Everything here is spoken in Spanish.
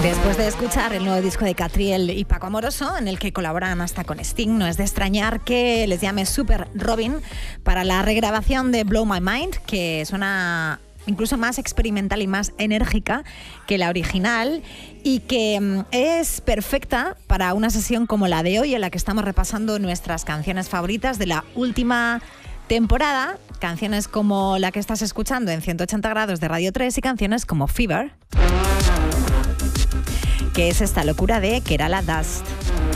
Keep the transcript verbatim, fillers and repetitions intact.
Después de escuchar el nuevo disco de Catriel y Paco Amoroso, en el que colaboran hasta con Sting, no es de extrañar que les llame Super Robin para la regrabación de Blow My Mind, que suena incluso más experimental y más enérgica que la original y que es perfecta para una sesión como la de hoy, en la que estamos repasando nuestras canciones favoritas de la última temporada, canciones como la que estás escuchando en ciento ochenta grados de Radio tres y canciones como Fever, que es esta locura de Kerala Dust.